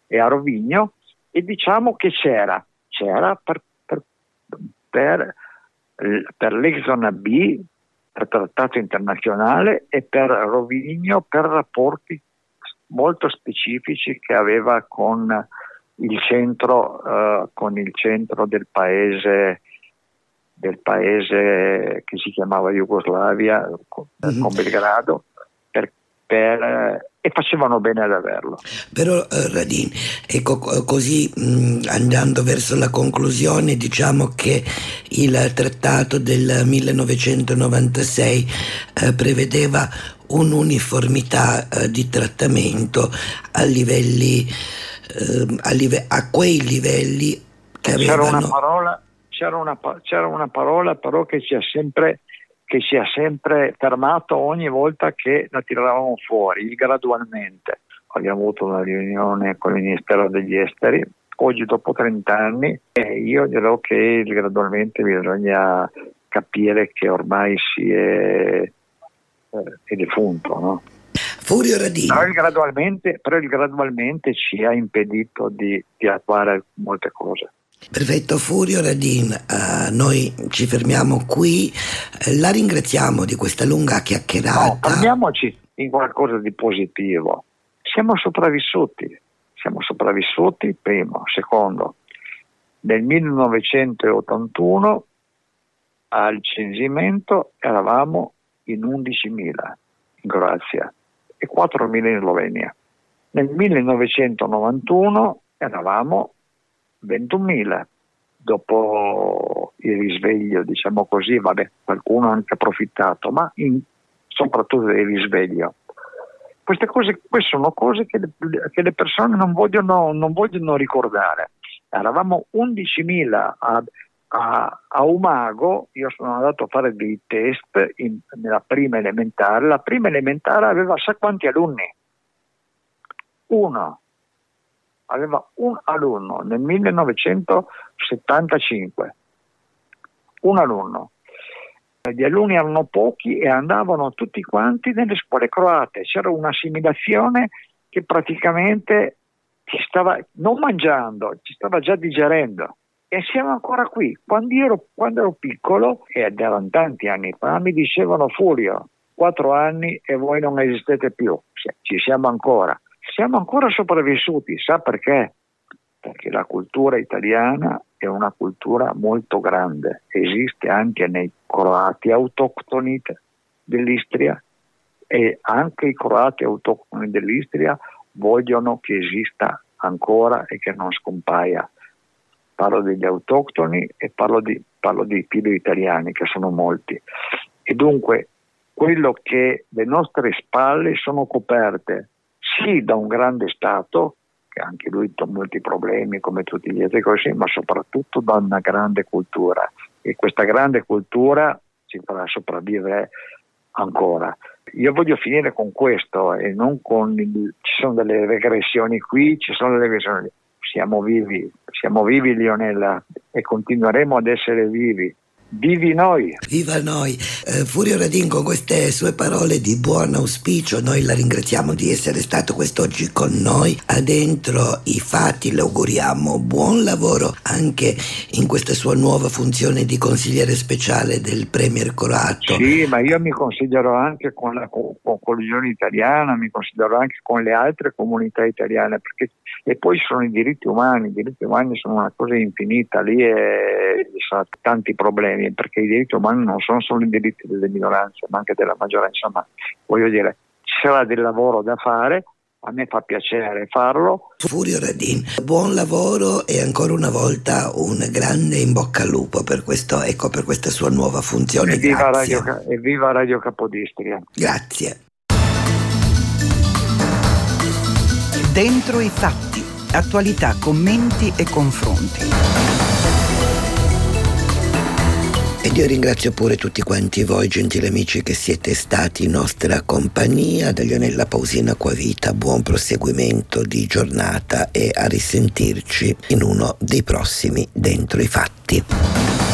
e a Rovigno, e diciamo che c'era per l'ex zona B, per trattato internazionale, e per Rovigno per rapporti molto specifici che aveva con il centro del paese che si chiamava Jugoslavia, con Belgrado, e facevano bene ad averlo. Però Radin, ecco, così andando verso la conclusione, diciamo che il trattato del 1996 prevedeva un'uniformità di trattamento a livelli a quei livelli che avevano. C'era una parola però che ci ha sempre fermato ogni volta che la tiravamo fuori, il gradualmente. Abbiamo avuto una riunione con il Ministero degli Esteri oggi dopo 30 anni, e io dirò che gradualmente bisogna capire che ormai è defunto, no? Furio Radin. Però il gradualmente ci ha impedito di attuare molte cose. Perfetto, Furio Radin, noi ci fermiamo qui, la ringraziamo di questa lunga chiacchierata. No, fermiamoci in qualcosa di positivo. Siamo sopravvissuti, primo. Secondo, nel 1981 al censimento eravamo in 11.000 in Croazia e 4.000 in Slovenia. Nel 1991 eravamo 21.000. Dopo il risveglio, diciamo così, qualcuno ha anche approfittato, ma soprattutto del risveglio. Queste sono cose che le persone non vogliono ricordare. Eravamo 11.000 a Umago. Io sono andato a fare dei test nella prima elementare. La prima elementare aveva, sa quanti alunni? Aveva un alunno nel 1975, un alunno. Gli alunni erano pochi e andavano tutti quanti nelle scuole croate. C'era un'assimilazione che praticamente ci stava non mangiando, ci stava già digerendo. E siamo ancora qui. Quando ero piccolo, ed erano tanti anni fa, mi dicevano: Furio, 4 anni e voi non esistete più. Ci siamo ancora. Siamo ancora sopravvissuti, sa perché? Perché la cultura italiana è una cultura molto grande, esiste anche nei croati autoctoni dell'Istria, e anche i croati autoctoni dell'Istria vogliono che esista ancora e che non scompaia. Parlo degli autoctoni e parlo dei filo-italiani, che sono molti. E dunque quello che le nostre spalle sono coperte sì da un grande Stato, che anche lui ha molti problemi come tutti gli altri così, ma soprattutto da una grande cultura, e questa grande cultura ci farà sopravvivere ancora. Io voglio finire con questo e non ci sono delle regressioni qui, ci sono delle regressioni lì. Siamo vivi Lionella, e continueremo ad essere vivi. Vivi noi! Viva noi! Furio Radin, con queste sue parole di buon auspicio, noi la ringraziamo di essere stato quest'oggi con noi a Dentro i Fatti. Le auguriamo buon lavoro anche in questa sua nuova funzione di consigliere speciale del Premier croato. Sì, ma io mi consiglierò anche con l'Unione Italiana, mi consiglierò anche con le altre comunità italiane, perché e poi sono i diritti umani sono una cosa infinita, lì ci sono tanti problemi, perché i diritti umani non sono solo i diritti delle minoranze ma anche della maggioranza, ma voglio dire, ci sarà del lavoro da fare, a me fa piacere farlo. Furio Radin, buon lavoro e ancora una volta un grande in bocca al lupo per questa sua nuova funzione. E viva Radio Capodistria. Grazie. Dentro i Fatti, attualità, commenti e confronti. Ed io ringrazio pure tutti quanti voi, gentili amici, che siete stati in nostra compagnia. Da Lionella Pausina Acquavita, buon proseguimento di giornata e a risentirci in uno dei prossimi Dentro i Fatti.